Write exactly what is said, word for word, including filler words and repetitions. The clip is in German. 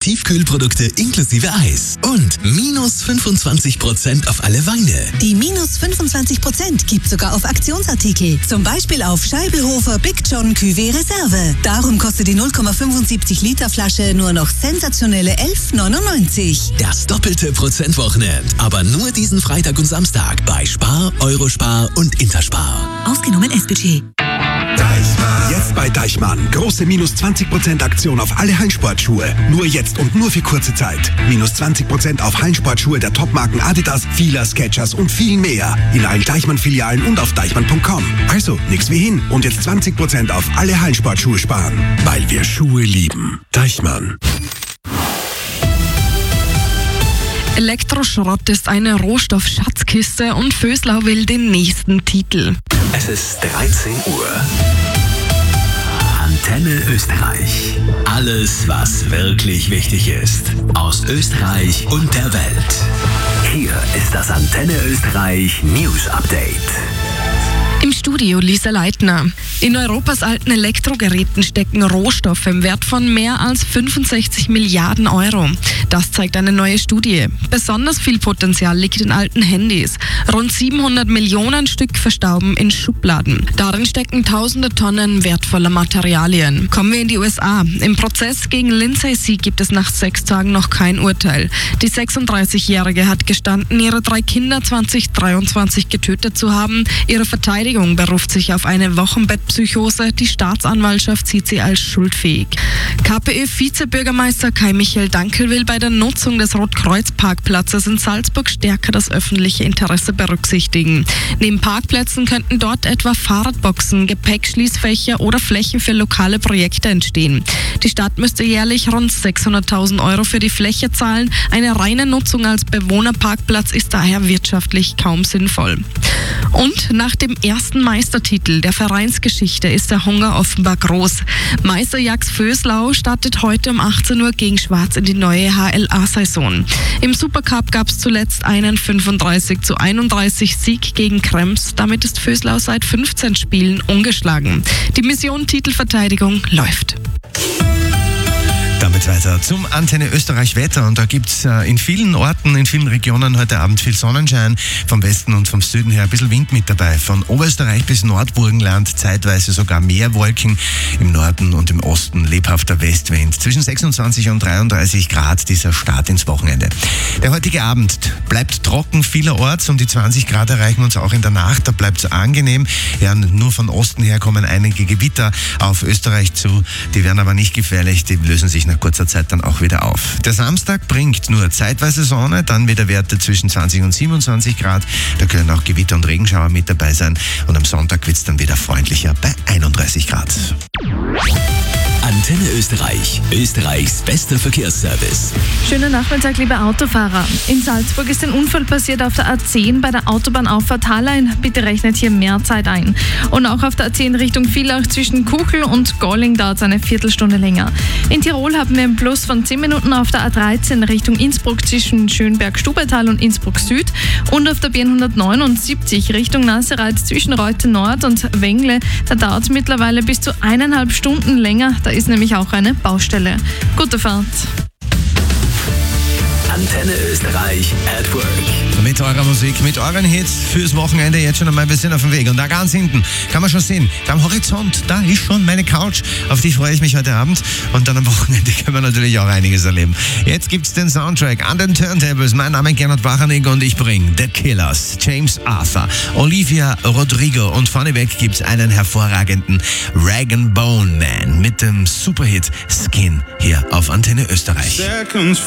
Tiefkühlprodukte inklusive Eis. Und minus fünfundzwanzig Prozent auf alle Weine. Die minus fünfundzwanzig Prozent gibt sogar auf Aktionsartikel. Zum Beispiel auf Scheibelhofer Big John Cuvée Reserve. Darum kostet die null Komma fünfundsiebzig Liter Flasche nur noch sensationelle elf neunundneunzig. Das doppelte Prozentwochenende. Aber nur diesen Freitag und Samstag bei Spar, Eurospar und Interspar. Ausgenommen S-Budget. Jetzt bei Deichmann. Große minus zwanzig Prozent Aktion auf alle Hallensportschuhe. Nur jetzt und nur für kurze Zeit. Minus zwanzig Prozent auf Hallensportschuhe der Topmarken Adidas, Fila, Skechers und viel mehr. In allen Deichmann-Filialen und auf deichmann punkt com. Also, nix wie hin. Und jetzt zwanzig Prozent auf alle Hallensportschuhe sparen. Weil wir Schuhe lieben. Deichmann. Elektroschrott ist eine Rohstoffschatzkiste und Vöslau will den nächsten Titel. Es ist dreizehn Uhr. Antenne Österreich. Alles, was wirklich wichtig ist. Aus Österreich und der Welt. Hier ist das Antenne Österreich News Update. Im Studio Lisa Leitner. In Europas alten Elektrogeräten stecken Rohstoffe im Wert von mehr als fünfundsechzig Milliarden Euro. Das zeigt eine neue Studie. Besonders viel Potenzial liegt in alten Handys. Rund siebenhundert Millionen Stück verstauben in Schubladen. Darin stecken tausende Tonnen wertvoller Materialien. Kommen wir in die U S A. Im Prozess gegen Lindsay C. gibt es nach sechs Tagen noch kein Urteil. Die sechsunddreißigjährige hat gestanden, ihre drei Kinder zwanzig dreiundzwanzig getötet zu haben. Ihre Verteidigung beruft sich auf eine Wochenbettpsychose. Die Staatsanwaltschaft sieht sie als schuldfähig. KPÖ-Vizebürgermeister Kai-Michael Dankel will bei der Nutzung des Rotkreuz-Parkplatzes in Salzburg stärker das öffentliche Interesse berücksichtigen. Neben Parkplätzen könnten dort etwa Fahrradboxen, Gepäckschließfächer oder Flächen für lokale Projekte entstehen. Die Stadt müsste jährlich rund sechshunderttausend Euro für die Fläche zahlen. Eine reine Nutzung als Bewohnerparkplatz ist daher wirtschaftlich kaum sinnvoll. Und nach dem ersten Meistertitel der Vereinsgeschichte ist der Hunger offenbar groß. Meister Jax Vöslau startet heute um achtzehn Uhr gegen Schwarz in die neue H L A-Saison. Im Supercup gab es zuletzt einen fünfunddreißig zu einunddreißig Sieg gegen Krems. Damit ist Vöslau seit fünfzehn Spielen ungeschlagen. Die Mission Titelverteidigung läuft. Damit weiter zum Antenne Österreich Wetter. Und da gibt es äh, in vielen Orten, in vielen Regionen heute Abend viel Sonnenschein. Vom Westen und vom Süden her ein bisschen Wind mit dabei. Von Oberösterreich bis Nordburgenland zeitweise sogar mehr Wolken. Im Norden und im Osten lebhafter Westwind. Zwischen sechsundzwanzig und dreiunddreißig Grad dieser Start ins Wochenende. Der heutige Abend bleibt trocken vielerorts. Um die zwanzig Grad erreichen wir uns auch in der Nacht. Da bleibt es angenehm. Ja, nur von Osten her kommen einige Gewitter auf Österreich zu. Die werden aber nicht gefährlich. Die lösen sich nach kurzer Zeit dann auch wieder auf. Der Samstag bringt nur zeitweise Sonne, dann wieder Werte zwischen zwanzig und siebenundzwanzig Grad. Da können auch Gewitter und Regenschauer mit dabei sein. Und am Sonntag wird es dann wieder freundlicher bei einunddreißig Grad. Antenne Österreich, Österreichs bester Verkehrsservice. Schönen Nachmittag, liebe Autofahrer. In Salzburg ist ein Unfall passiert auf der A zehn bei der Autobahnauffahrt Hallein. Bitte rechnet hier mehr Zeit ein. Und auch auf der A zehn Richtung Villach zwischen Kuchel und Golling dauert es eine Viertelstunde länger. In Tirol haben wir einen Plus von zehn Minuten auf der A dreizehn Richtung Innsbruck zwischen Schönberg-Stubetal und Innsbruck Süd. Und auf der B hundertneunundsiebzig Richtung Nassereith zwischen Reute Nord und Wengle. Da dauert es mittlerweile bis zu eineinhalb Stunden länger. Da ist nämlich auch eine Baustelle. Gute Fahrt. Antenne Österreich at Work. Mit eurer Musik, mit euren Hits fürs Wochenende jetzt schon einmal ein bisschen auf dem Weg. Und da ganz hinten kann man schon sehen, da am Horizont, da ist schon meine Couch. Auf die freue ich mich heute Abend. Und dann am Wochenende können wir natürlich auch einiges erleben. Jetzt gibt's den Soundtrack an den Turntables. Mein Name ist Gernot Bachanig und ich bringe The Killers, James Arthur, Olivia Rodrigo und vorneweg gibt's einen hervorragenden Rag and Bone Man mit dem Superhit Skin hier auf Antenne Österreich. Seconds